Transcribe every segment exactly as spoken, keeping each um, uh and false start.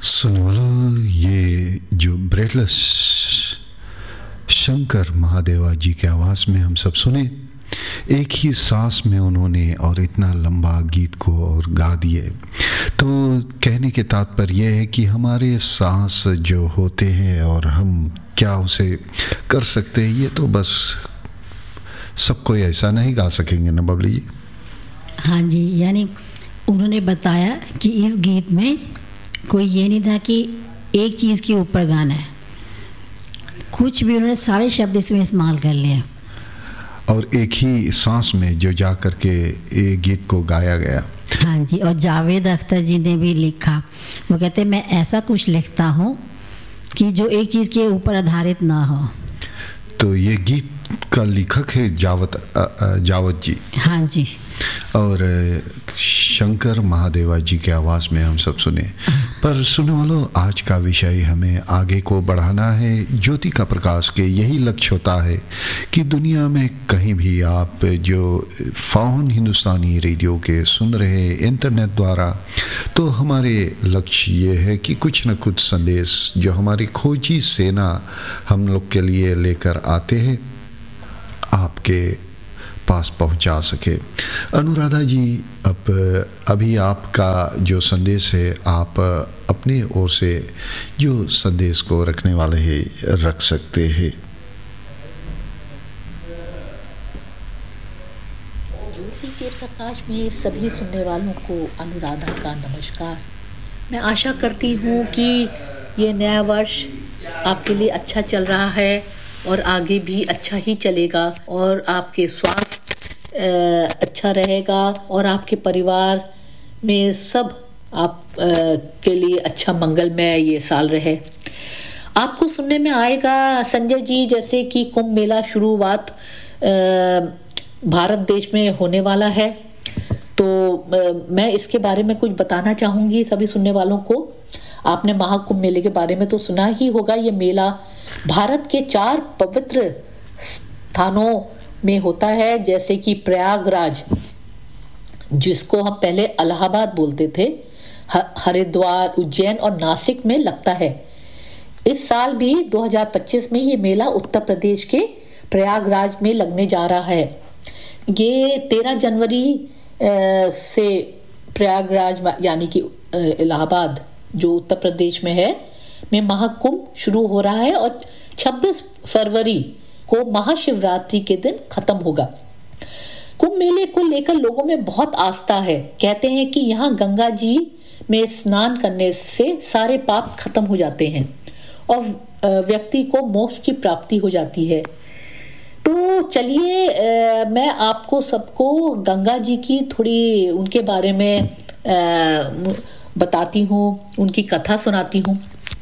सुनो वालो, ये जो ब्रेटलेस शंकर महादेवा जी के आवाज़ में हम सब सुने, एक ही सांस में उन्होंने और इतना लंबा गीत को और गा दिए। तो कहने के तात्पर्य यह है कि हमारे सांस जो होते हैं और हम क्या उसे कर सकते हैं, ये तो बस सब कोई ऐसा नहीं गा सकेंगे ना बबली जी। हाँ जी, यानी उन्होंने बताया कि इस गीत में कोई ये नहीं था कि एक चीज़ के ऊपर गाना है, कुछ भी उन्होंने सारे शब्द इसमें इस्तेमाल कर लिए और एक ही सांस में जो जा कर के ये गीत को गाया गया। हाँ जी, और जावेद अख्तर जी ने भी लिखा, वो कहते हैं मैं ऐसा कुछ लिखता हूँ कि जो एक चीज़ के ऊपर आधारित ना हो। तो ये गीत का लेखक है जावत जावत जी। हाँ जी, और शंकर महादेवा जी के आवाज़ में हम सब सुने। पर सुनने वालों, आज का विषय हमें आगे को बढ़ाना है ज्योति का प्रकाश के। यही लक्ष्य होता है कि दुनिया में कहीं भी आप जो फ़ोन हिंदुस्तानी रेडियो के सुन रहे इंटरनेट द्वारा, तो हमारे लक्ष्य ये है कि कुछ न कुछ संदेश जो हमारी खोजी सेना हम लोग के लिए लेकर आते हैं आपके पास पहुंचा सके। अनुराधा जी, अब अभी आपका जो संदेश है, आप अपने ओर से जो संदेश को रखने वाले हैं रख सकते हैं। ज्योति के प्रकाश में सभी सुनने वालों को अनुराधा का नमस्कार। मैं आशा करती हूँ कि ये नया वर्ष आपके लिए अच्छा चल रहा है और आगे भी अच्छा ही चलेगा, और आपके स्वास्थ्य अच्छा रहेगा और आपके परिवार में सब आप के लिए अच्छा मंगलमय ये साल रहे। आपको सुनने में आएगा संजय जी, जैसे कि कुंभ मेला शुरुआत भारत देश में होने वाला है, तो मैं इसके बारे में कुछ बताना चाहूँगी सभी सुनने वालों को। आपने महाकुंभ मेले के बारे में तो सुना ही होगा। ये मेला भारत के चार पवित्र स्थानों में होता है, जैसे कि प्रयागराज, जिसको हम पहले इलाहाबाद बोलते थे, हरिद्वार, उज्जैन और नासिक में लगता है। इस साल भी दो हज़ार पच्चीस में ये मेला उत्तर प्रदेश के प्रयागराज में लगने जा रहा है। ये तेरह जनवरी से प्रयागराज यानी कि इलाहाबाद जो उत्तर प्रदेश में है में महाकुंभ शुरू हो रहा है और छब्बीस फरवरी को महाशिवरात्रि के दिन खत्म होगा। कुंभ मेले को लेकर लोगों में बहुत आस्था है। कहते हैं कि यहाँ गंगा जी में स्नान करने से सारे पाप खत्म हो जाते हैं और व्यक्ति को मोक्ष की प्राप्ति हो जाती है। तो चलिए मैं आपको सबको गंगा जी की थोड़ी उनके बारे में आ, बताती हूँ, उनकी कथा सुनाती हूँ।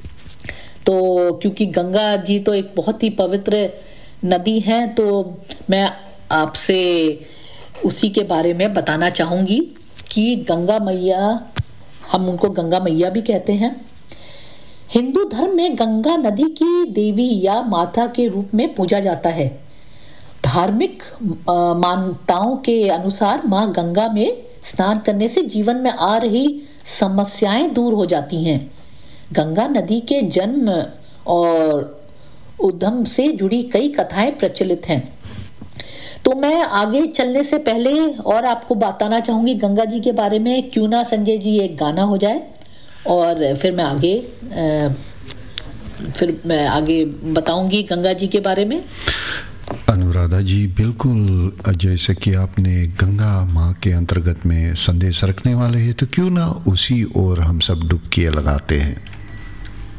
तो क्योंकि गंगा जी तो एक बहुत ही पवित्र नदी है, तो मैं आपसे उसी के बारे में बताना चाहूँगी कि गंगा मैया, हम उनको गंगा मैया भी कहते हैं। हिंदू धर्म में गंगा नदी की देवी या माता के रूप में पूजा जाता है। धार्मिक मान्यताओं के अनुसार माँ गंगा में स्नान करने से जीवन में आ रही समस्याएं दूर हो जाती हैं। गंगा नदी के जन्म और उद्गम से जुड़ी कई कथाएं प्रचलित हैं। तो मैं आगे चलने से पहले और आपको बताना चाहूँगी गंगा जी के बारे में। क्यों ना संजय जी एक गाना हो जाए और फिर मैं आगे आ, फिर मैं आगे बताऊंगी गंगा जी के बारे में। अनुराधा जी, बिल्कुल जैसे कि आपने गंगा माँ के अंतर्गत में संदेश रखने वाले हैं, तो क्यों ना उसी ओर हम सब डुबकी लगाते हैं।